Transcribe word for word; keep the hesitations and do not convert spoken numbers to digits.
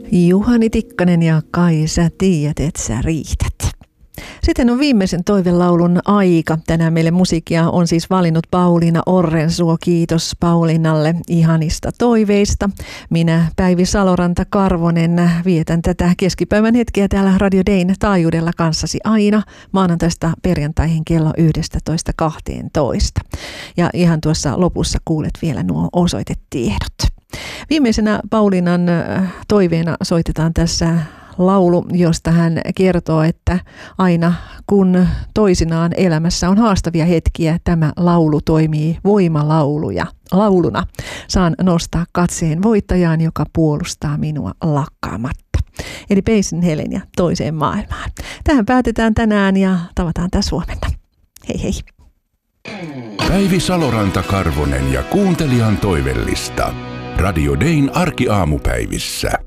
Juhani Tikkanen ja Kai sä tiedät, et sä riität. Sitten on viimeisen toivelaulun aika. Tänään meille musiikkia on siis valinnut Pauliina Orrensuo. Kiitos Pauliinalle ihanista toiveista. Minä Päivi Saloranta-Karvonen vietän tätä keskipäivän hetkeä täällä Radio Dayn taajuudella kanssasi aina maanantaista perjantaihin kello yksitoista kaksitoista. Ja ihan tuossa lopussa kuulet vielä nuo osoitetiedot. Viimeisenä Pauliinan toiveena soitetaan tässä laulu, josta hän kertoo, että aina kun toisinaan elämässä on haastavia hetkiä, tämä laulu toimii voimalauluja. Lauluna saan nostaa katseen voittajaan, joka puolustaa minua lakkaamatta. Eli Peisin Helenia toiseen maailmaan. Tähän päätetään tänään ja tavataan tässä huomenna. Hei hei. Päivi Saloranta-Karvonen ja kuuntelijan toivellista. Radio Dayn arkiaamupäivissä.